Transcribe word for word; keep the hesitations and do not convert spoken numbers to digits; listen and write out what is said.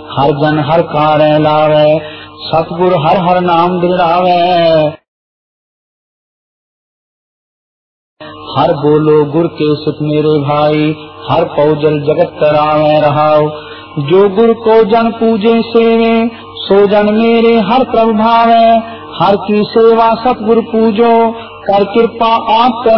हर जन हर कारੈ लावै, सतगुर हर हर नाम दृढ़ावै। हर बोलो गुर के सुत मेरे भाई, हर पौजल जगत तरावै रहाओ। जो गुर को जन पूजे सेवे, सो जन मेरे हर प्रभ भावै। हर की सेवा सतगुर पूजो, कर कृपा आप